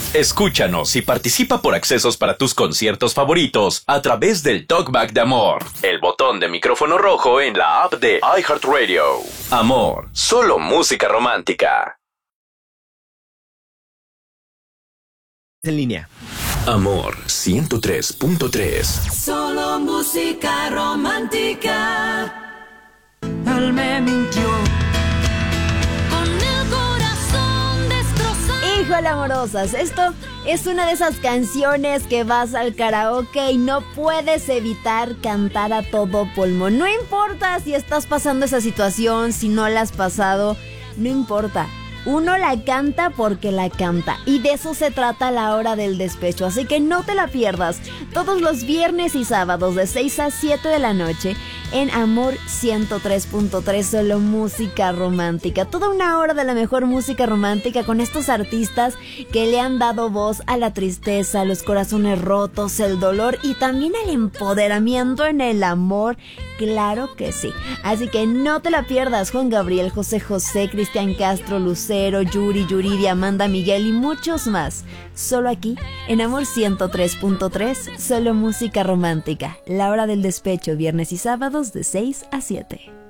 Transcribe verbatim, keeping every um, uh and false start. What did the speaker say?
Escúchanos y participa por accesos para tus conciertos favoritos a través del Talkback de Amor, el botón de micrófono rojo en la app de iHeartRadio. Amor, solo música romántica. En línea. Amor ciento tres punto tres. Solo música romántica. Él me mintió. Con el corazón destrozado. Híjole, amorosas, esto es una de esas canciones que vas al karaoke y no puedes evitar cantar a todo pulmón. No importa si estás pasando esa situación, si no la has pasado, no importa. Uno la canta porque la canta, y de eso se trata La Hora del Despecho, así que no te la pierdas todos los viernes y sábados de seis a siete de la noche en Amor ciento tres punto tres, solo música romántica. Toda una hora de la mejor música romántica con estos artistas que le han dado voz a la tristeza, a los corazones rotos, el dolor y también al empoderamiento en el amor. Claro que sí. Así que no te la pierdas. Juan Gabriel, José José, Cristian Castro, Lucero, Yuri, Yuridia, Amanda Miguel y muchos más. Solo aquí, en Amor ciento tres punto tres, solo música romántica. La Hora del Despecho, viernes y sábados de seis a siete.